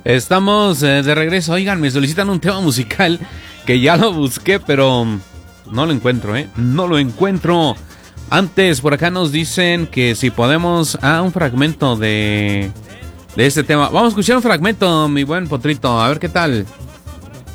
Estamos de regreso. Oigan, me solicitan un tema musical que ya lo busqué, pero no lo encuentro, No lo encuentro. Antes, por acá nos dicen que si podemos... un fragmento de este tema. Vamos a escuchar un fragmento, mi buen Potrito. A ver qué tal.